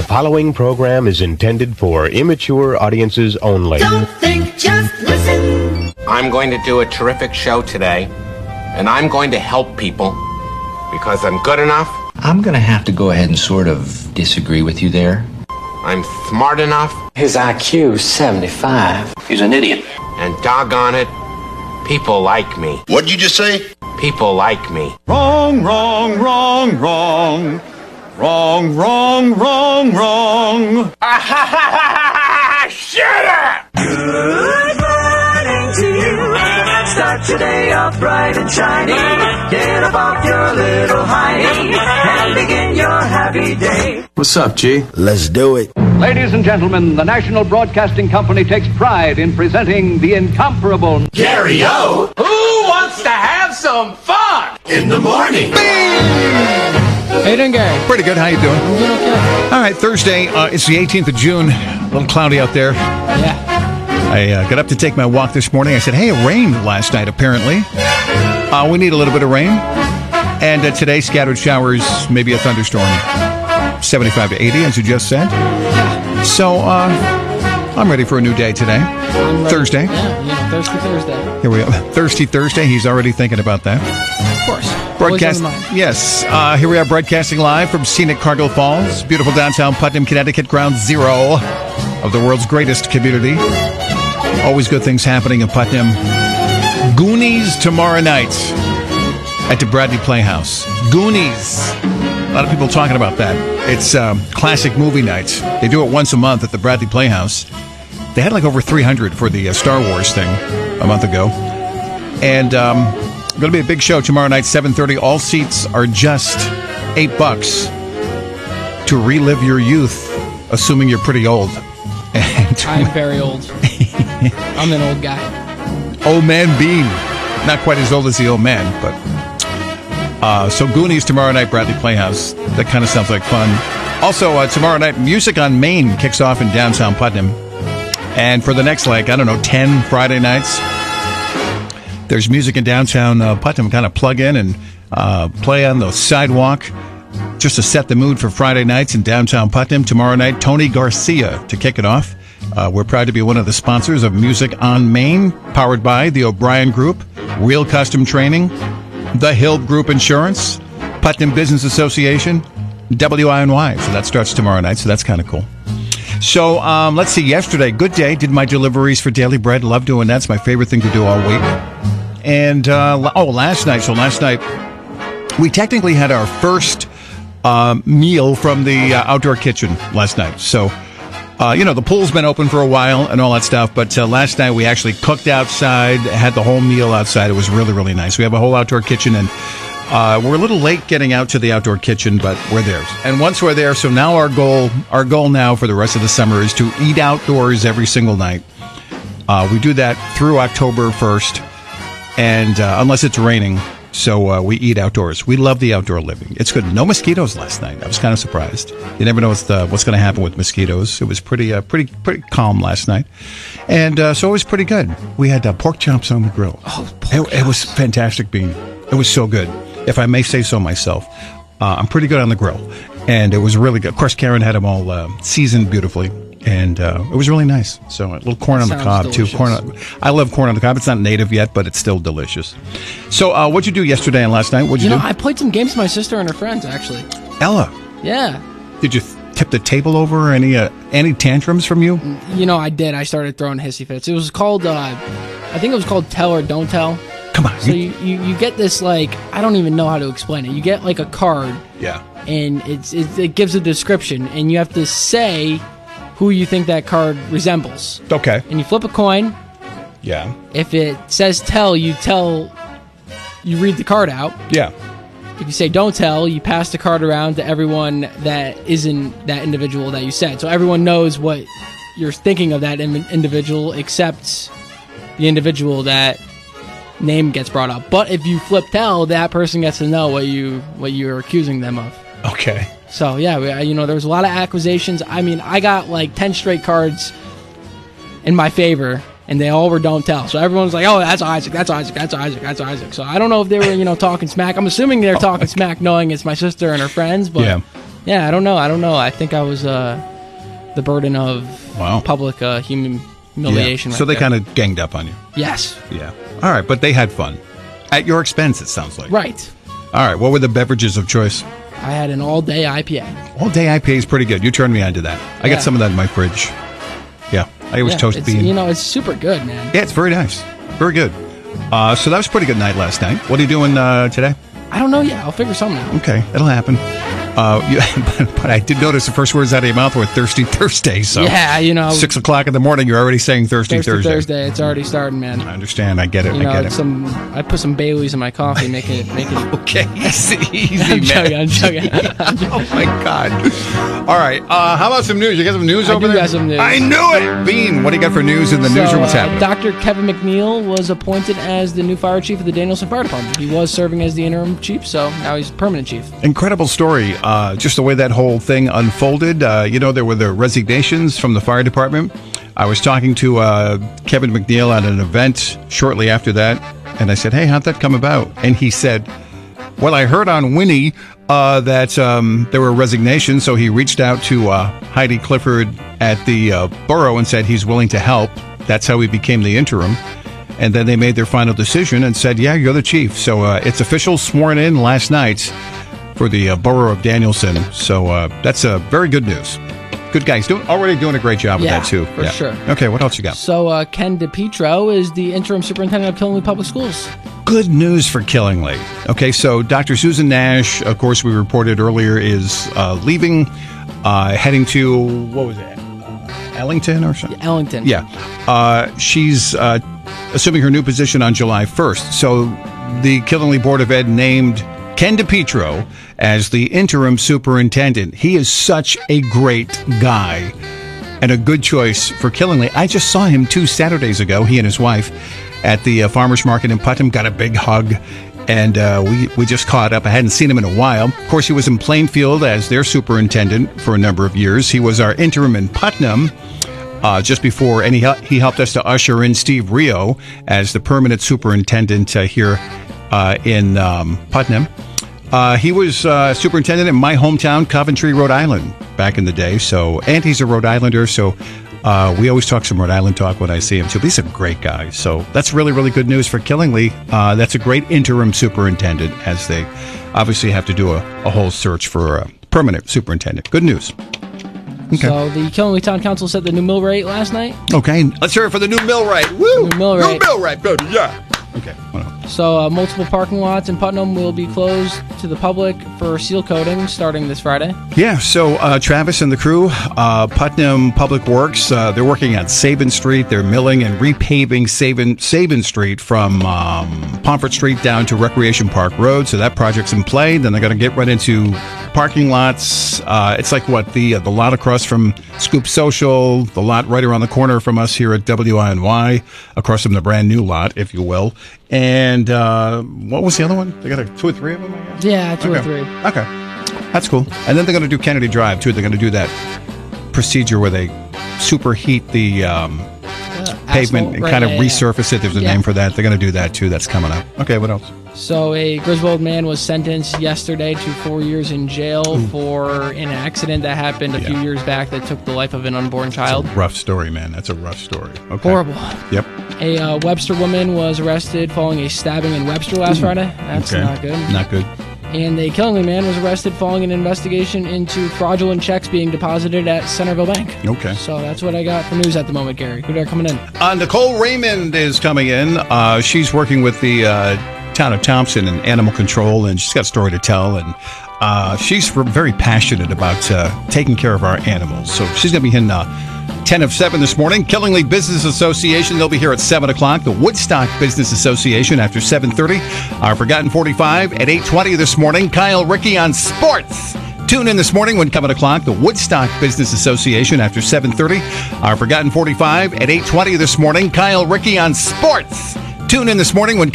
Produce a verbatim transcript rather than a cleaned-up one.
following program is intended for immature audiences only. Don't think, just listen. I'm going to do a terrific show today, and I'm going to help people because I'm good enough. I'm going to have to go ahead and sort of disagree with you there. I'm smart enough. His I Q is seventy-five. He's an idiot. And doggone it, people like me. What'd you just say? People like me. Wrong, wrong, wrong, wrong. Wrong, wrong, wrong, wrong. Shut up! Good morning to you. Start your day off bright and shiny. Get up off your little hiney and begin your happy day. What's up, G? Let's do it. Ladies and gentlemen, the National Broadcasting Company takes pride in presenting the incomparable Gary O. Who wants to have some fun? In the morning. How you doing, Gary? Pretty good. How you doing? I'm doing okay. All right, Thursday. Uh, it's the eighteenth of June. A little cloudy out there. Yeah. I uh, got up to take my walk this morning. I said, hey, it rained last night, apparently. Uh, we need a little bit of rain. And uh, today, scattered showers, maybe a thunderstorm. seventy-five to eighty, as you just said. So, uh, I'm ready for a new day today. Thursday. Yeah, yeah, Thirsty Thursday. Here we are. Thirsty Thursday. He's already thinking about that. Of course. Broadcast. Yes. Uh, here we are broadcasting live from scenic Cargill Falls, beautiful downtown Putnam, Connecticut, ground zero of the world's greatest community. Always good things happening in Putnam. Goonies tomorrow night at the Bradley Playhouse. Goonies. A lot of people talking about that. It's um, classic movie nights. They do it once a month at the Bradley Playhouse. They had like over three hundred for the uh, Star Wars thing a month ago. And um, going to be a big show tomorrow night, seven thirty. All seats are just eight bucks to relive your youth, assuming you're pretty old. And I'm very old. I'm an old guy. Old man Bean. Not quite as old as the old man, but... Uh, so Goonies tomorrow night, Bradley Playhouse. That kind of sounds like fun. Also, uh, tomorrow night, Music on Main kicks off in downtown Putnam. And for the next, like, I don't know, ten Friday nights, there's music in downtown uh, Putnam. Kind of plug in and uh, play on the sidewalk just to set the mood for Friday nights in downtown Putnam. Tomorrow night, Tony Garcia to kick it off. Uh, we're proud to be one of the sponsors of Music on Main, powered by the O'Brien Group, Real Custom Training, The Hill Group Insurance, Putnam Business Association, W I N Y. So that starts tomorrow night, so that's kind of cool. So um, let's see, yesterday, good day, did my deliveries for Daily Bread. Love doing that. It's my favorite thing to do all week. And, uh, oh, last night, so last night, we technically had our first uh, meal from the uh, outdoor kitchen last night. So, uh, you know, the pool's been open for a while and all that stuff, but uh, last night we actually cooked outside, had the whole meal outside. It was really, really nice. We have a whole outdoor kitchen, and uh, we're a little late getting out to the outdoor kitchen, but we're there. And once we're there, so now our goal, our goal now for the rest of the summer is to eat outdoors every single night. Uh, we do that through October first, and uh, unless it's raining. So uh, we eat outdoors. We love the outdoor living. It's good. No mosquitoes last night. I was kind of surprised. You never know what's, the, what's going to happen with mosquitoes. It was pretty, uh, pretty, pretty calm last night, and uh, so it was pretty good. We had uh, pork chops on the grill. Oh, pork it, it was fantastic, Bean. It was so good, if I may say so myself. Uh, I'm pretty good on the grill, and it was really good. Of course, Karen had them all uh, seasoned beautifully. And uh, it was really nice. So a little corn on the cob, delicious. too. Corn on, I love corn on the cob. It's not native yet, but it's still delicious. So uh, what'd you do yesterday and last night? What'd you, you know, do? I played some games with my sister and her friends, actually. Ella? Yeah. Did you th- tip the table over? Any uh, any tantrums from you? You know, I did. I started throwing hissy fits. It was called, uh, I think it was called Tell or Don't Tell. Come on. So you, you, you get this, like, I don't even know how to explain it. You get, like, a card. Yeah. And it's, it, it gives a description, and you have to say who you think that card resembles. Okay. And you flip a coin. Yeah. If it says tell, you tell, you read the card out. Yeah. If you say don't tell, you pass the card around to everyone that isn't that individual that you said. So everyone knows what you're thinking of that in- individual except the individual that name gets brought up. But if you flip tell, that person gets to know what you what you're accusing them of. Okay. So, yeah, we, you know, there's a lot of accusations. I mean, I got like ten straight cards in my favor, and they all were don't tell. So everyone's like, oh, that's Isaac, that's Isaac, that's Isaac, that's Isaac. So I don't know if they were, you know, talking smack. I'm assuming they're talking smack knowing it's my sister and her friends, but yeah. Yeah, I don't know. I don't know. I think I was uh, the burden of Wow. public uh, human humiliation. Yeah. Right So they there. kind of ganged up on you. Yes. Yeah. All right, but they had fun. At your expense, it sounds like. Right. All right, what were the beverages of choice? I had an all-day I P A. All-day I P A is pretty good. You turned me on to that. I Yeah. got some of that in my fridge. Yeah, I always Yeah, toast it's- bean. You know, it's super good, man. Yeah, it's very nice. Very good. Uh, so that was a pretty good night last night. What are you doing uh, today? I don't know yet. I'll figure something out. Okay, it'll happen. Uh, you, but, but I did notice the first words out of your mouth were Thirsty Thursday. So Yeah, you know. six o'clock in the morning, you're already saying Thirsty Thursday, Thursday. Thursday. It's already starting, man. I understand. I get it. You I know, get it's it. some. I put some Baileys in my coffee, make it, make it. Okay, easy, easy, I'm man. joking. I'm joking. I'm joking. Oh my God! All right, uh, how about some news? You got some news I over do there? got some news. I knew it. Bean, what do you got for news in the So, newsroom? What's uh, happening? Doctor Kevin McNeil was appointed as the new fire chief of the Danielson Fire Department. He was serving as the interim chief, so now he's permanent chief. Incredible story. Uh, just the way that whole thing unfolded. Uh, you know, there were the resignations from the fire department. I was talking to uh, Kevin McNeil at an event shortly after that, and I said, "Hey, how'd that come about?" And he said, "Well, I heard on Winnie uh, that um, there were resignations, so he reached out to uh, Heidi Clifford at the uh, borough and said he's willing to help. That's how he became the interim." And then they made their final decision and said, "Yeah, you're the chief." So uh, it's official, sworn in last night for the uh, borough of Danielson. So uh, that's uh, very good news. Good guy. He's doing, already doing a great job with Yeah, that, too. for sure. Okay, what else you got? So uh, Ken DePietro is the interim superintendent of Killingly Public Schools. Good news for Killingly. Okay, so Doctor Susan Nash, of course, we reported earlier, is uh, leaving, uh, heading to, what was it, uh, Ellington or something? Ellington. Yeah. Uh, she's uh, assuming her new position on July first. So the Killingly Board of Ed named Ken DePietro as the interim superintendent. He is such a great guy and a good choice for Killingly. I just saw him two Saturdays ago, he and his wife, at the uh, farmer's market in Putnam, got a big hug, and uh, we, we just caught up. I hadn't seen him in a while. Of course, he was in Plainfield as their superintendent for a number of years. He was our interim in Putnam uh, just before, and he, hel- he helped us to usher in Steve Rio as the permanent superintendent uh, here uh, in um, Putnam. Uh, he was uh, superintendent in my hometown, Coventry, Rhode Island, back in the day. So, and he's a Rhode Islander, so uh, we always talk some Rhode Island talk when I see him, too. But he's a great guy. So that's really, really good news for Killingly. Uh, that's a great interim superintendent, as they obviously have to do a, a whole search for a permanent superintendent. Good news. Okay. So the Killingly Town Council set the new mill rate last night. Okay, let's hear it for the new mill rate. Woo! New mill rate. New mill rate, baby, yeah. Okay. So uh, multiple parking lots in Putnam will be closed to the public for seal coating starting this Friday. Yeah, so uh, Travis and the crew, uh, Putnam Public Works, uh, they're working on Sabin Street. They're milling and repaving Sabin, Sabin Street from um, Pomfret Street down to Recreation Park Road. So that project's in play. Then they're going to get right into parking lots. Uh, it's like what, the, uh, the lot across from Scoop Social, the lot right around the corner from us here at W I N Y, across from the brand new lot, if you will. And uh, what was the other one? They got a, two or three of them, I guess? Yeah, two okay. or three. Okay. That's cool. And then they're going to do Kennedy Drive, too. They're going to do that procedure where they superheat the um, Uh, pavement asphalt, and right, kind of yeah, yeah. resurface it. There's a Yeah. name for that. They're going to do that, too. That's coming up. Okay, what else? So a Griswold man was sentenced yesterday to four years in jail for an accident that happened a Yeah. few years back that took the life of an unborn child. Rough story, man. That's a rough story. Okay. Horrible. Yep. A uh, Webster woman was arrested following a stabbing in Webster last Friday. That's Okay. not good. Not good. And a Killingly man was arrested following an investigation into fraudulent checks being deposited at Centerville Bank. Okay. So that's what I got for news at the moment, Gary. Who are coming in? Uh, Nicole Raymond is coming in. Uh, she's working with the uh, town of Thompson in animal control, and she's got a story to tell. And uh, she's very passionate about uh, taking care of our animals. So she's going to be in uh, ten of seven this morning. Killingly Business Association, they'll be here at seven o'clock. The Woodstock Business Association after seven thirty. Our Forgotten forty-five at eight twenty this morning. Kyle Rickey on sports. Tune in this morning when coming o'clock. The Woodstock Business Association after seven thirty. Our Forgotten forty-five at eight twenty this morning. Kyle Rickey on sports. Tune in this morning when